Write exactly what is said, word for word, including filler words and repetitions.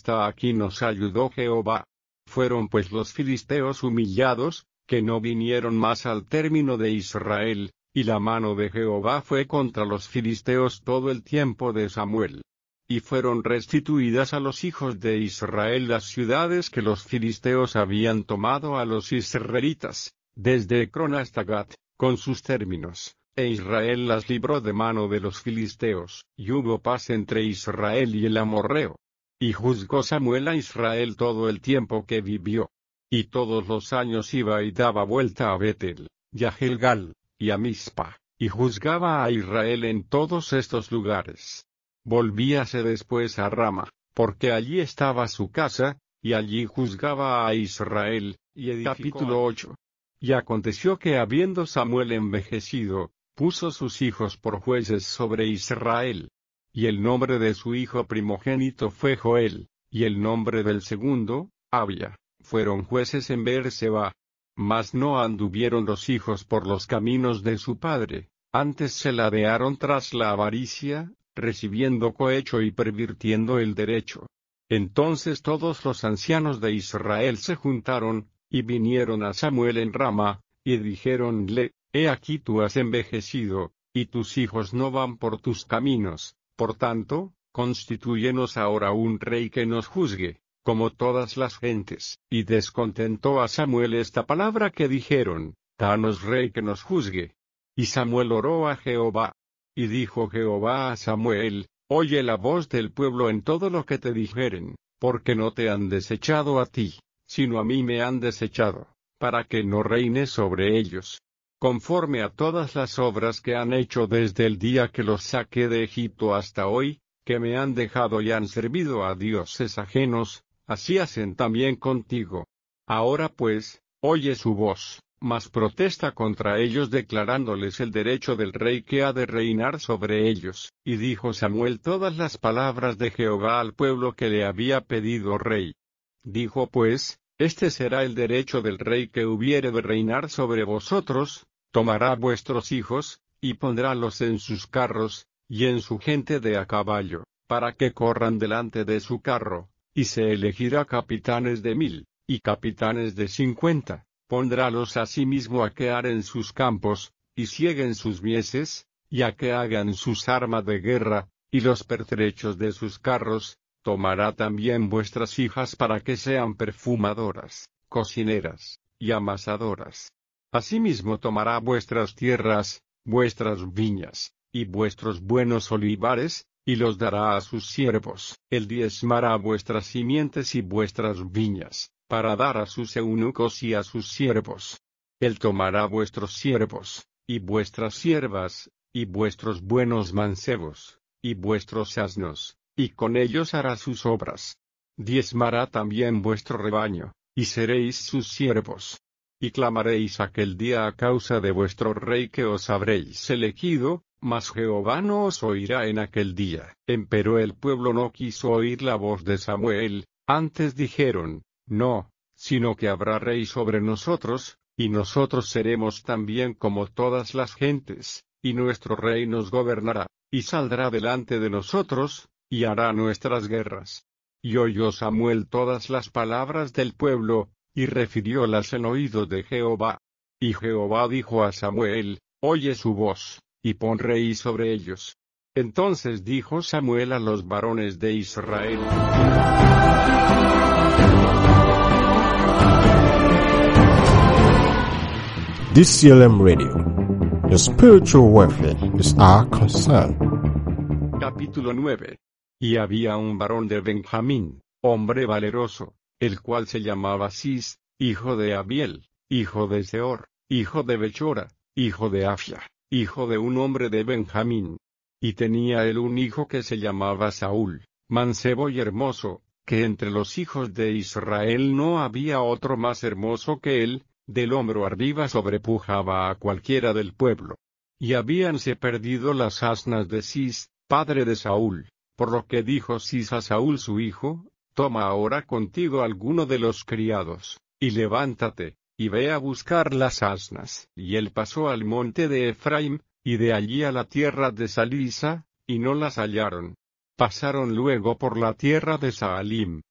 hasta aquí nos ayudó Jehová. Fueron pues los filisteos humillados, que no vinieron más al término de Israel, y la mano de Jehová fue contra los filisteos todo el tiempo de Samuel. Y fueron restituidas a los hijos de Israel las ciudades que los filisteos habían tomado a los israelitas, desde Ecrón hasta Gat, con sus términos, e Israel las libró de mano de los filisteos, y hubo paz entre Israel y el amorreo. Y juzgó Samuel a Israel todo el tiempo que vivió. Y todos los años iba y daba vuelta a Betel, y a Gilgal, y a Mizpa, y juzgaba a Israel en todos estos lugares. Volvíase después a Rama, porque allí estaba su casa, y allí juzgaba a Israel. Y edificó. Capítulo ocho. Y aconteció que habiendo Samuel envejecido, puso sus hijos por jueces sobre Israel. Y el nombre de su hijo primogénito fue Joel, y el nombre del segundo, Abia. Fueron jueces en Beerseba. Mas no anduvieron los hijos por los caminos de su padre, antes se ladearon tras la avaricia, recibiendo cohecho y pervirtiendo el derecho. Entonces todos los ancianos de Israel se juntaron, y vinieron a Samuel en Rama, y dijéronle, He aquí tú has envejecido, y tus hijos no van por tus caminos, por tanto, constitúyenos ahora un rey que nos juzgue, como todas las gentes. Y descontentó a Samuel esta palabra que dijeron, Danos rey que nos juzgue. Y Samuel oró a Jehová. Y dijo Jehová a Samuel, Oye la voz del pueblo en todo lo que te dijeren, porque no te han desechado a ti, sino a mí me han desechado, para que no reine sobre ellos. Conforme a todas las obras que han hecho desde el día que los saqué de Egipto hasta hoy, que me han dejado y han servido a dioses ajenos, así hacen también contigo. Ahora pues, oye su voz, mas protesta contra ellos declarándoles el derecho del rey que ha de reinar sobre ellos. Y dijo Samuel todas las palabras de Jehová al pueblo que le había pedido rey. Dijo pues, Este será el derecho del rey que hubiere de reinar sobre vosotros, tomará vuestros hijos, y pondrálos en sus carros, y en su gente de a caballo, para que corran delante de su carro, y se elegirá capitanes de mil, y capitanes de cincuenta. Pondrálos asimismo a que aren sus campos, y sieguen sus mieses, y a que hagan sus armas de guerra, y los pertrechos de sus carros. Tomará también vuestras hijas para que sean perfumadoras, cocineras, y amasadoras. Asimismo tomará vuestras tierras, vuestras viñas, y vuestros buenos olivares, y los dará a sus siervos. Él diezmará vuestras simientes y vuestras viñas, para dar a sus eunucos y a sus siervos. Él tomará vuestros siervos, y vuestras siervas, y vuestros buenos mancebos, y vuestros asnos, y con ellos hará sus obras. Diezmará también vuestro rebaño, y seréis sus siervos. Y clamaréis aquel día a causa de vuestro rey que os habréis elegido, mas Jehová no os oirá en aquel día. Empero el pueblo no quiso oír la voz de Samuel, antes dijeron, No, sino que habrá rey sobre nosotros, y nosotros seremos también como todas las gentes, y nuestro rey nos gobernará, y saldrá delante de nosotros, y hará nuestras guerras. Y oyó Samuel todas las palabras del pueblo, y refiriólas en oído de Jehová. Y Jehová dijo a Samuel, Oye su voz, y pon rey sobre ellos. Entonces dijo Samuel a los varones de Israel, D C L M Radio. Your spiritual welfare is our concern. Capítulo nueve. Y había un varón de Benjamín, hombre valeroso, el cual se llamaba Cis, hijo de Abiel, hijo de Seor, hijo de Bechora, hijo de Afia, hijo de un hombre de Benjamín. Y tenía él un hijo que se llamaba Saúl, mancebo y hermoso, que entre los hijos de Israel no había otro más hermoso que él, del hombro arriba sobrepujaba a cualquiera del pueblo. Y habíanse perdido las asnas de Cis, padre de Saúl, por lo que dijo Cis a Saúl su hijo, Toma ahora contigo alguno de los criados, y levántate, y ve a buscar las asnas. Y él pasó al monte de Efraim, y de allí a la tierra de Salisa, y no las hallaron. Pasaron luego por la tierra de Saalim,